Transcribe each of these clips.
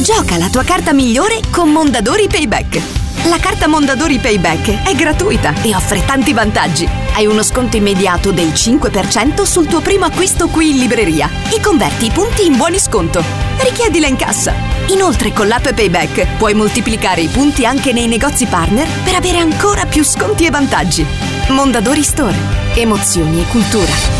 Gioca la tua carta migliore con Mondadori Payback. La carta Mondadori Payback è gratuita e offre tanti vantaggi. Hai uno sconto immediato del 5% sul tuo primo acquisto qui in libreria e converti i punti in buoni sconto. Richiedila in cassa. Inoltre con l'app Payback puoi moltiplicare i punti anche nei negozi partner per avere ancora più sconti e vantaggi. Mondadori Store. Emozioni e cultura.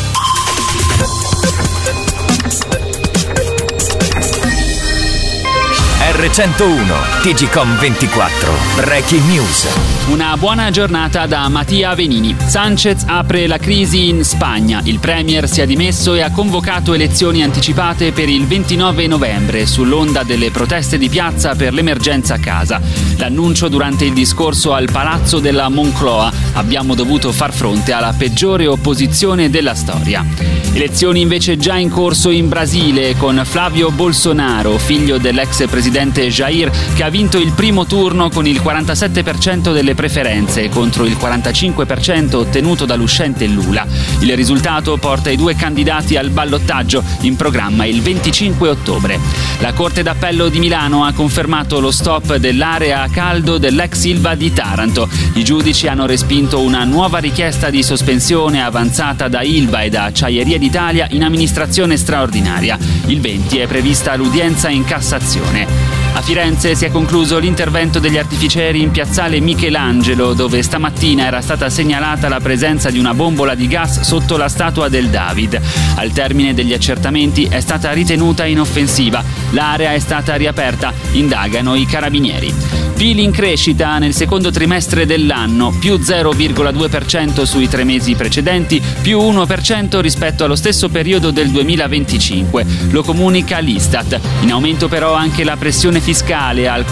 R101 TGcom 24 Breaking News. Una buona giornata da Mattia Venini. Sánchez apre la crisi in Spagna. Il premier si è dimesso e ha convocato elezioni anticipate per il 29 novembre sull'onda delle proteste di piazza per l'emergenza casa. L'annuncio durante il discorso al Palazzo della Moncloa. Abbiamo dovuto far fronte alla peggiore opposizione della storia. Elezioni invece già in corso in Brasile con Flávio Bolsonaro, figlio dell'ex presidente Jair, che ha vinto il primo turno con il 47% delle preferenze contro il 45% ottenuto dall'uscente Lula. Il risultato porta i due candidati al ballottaggio in programma il 25 ottobre. La Corte d'Appello di Milano ha confermato lo stop dell'area a caldo dell'ex Ilva di Taranto. I giudici hanno respinto una nuova richiesta di sospensione avanzata da Ilva e da Acciaierie d'Italia in amministrazione straordinaria. Il 20 è prevista l'udienza in Cassazione. A Firenze si è concluso l'intervento degli artificieri in piazzale Michelangelo, dove stamattina era stata segnalata la presenza di una bombola di gas sotto la statua del David. Al termine degli accertamenti è stata ritenuta inoffensiva. L'area è stata riaperta, indagano i carabinieri. PIL in crescita nel secondo trimestre dell'anno, più 0,2% sui 3 mesi precedenti, più 1% rispetto allo stesso periodo del 2025. Lo comunica l'Istat. In aumento però anche la pressione fiscale al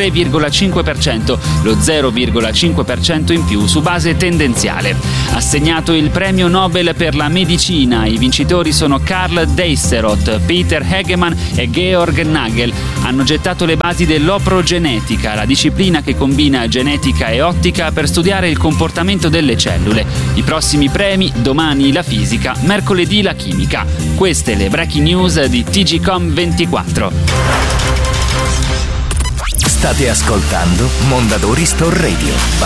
43,5%, lo 0,5% in più su base tendenziale. Assegnato il premio Nobel per la medicina, i vincitori sono Karl Deisseroth, Peter Hegemann e Georg Nagel. Hanno gettato le basi dell'oprogenetica, la disciplina che combina genetica e ottica per studiare il comportamento delle cellule. I prossimi premi: domani la fisica, mercoledì la chimica. Queste le breaking news di TGcom 24. State ascoltando Mondadori Store Radio.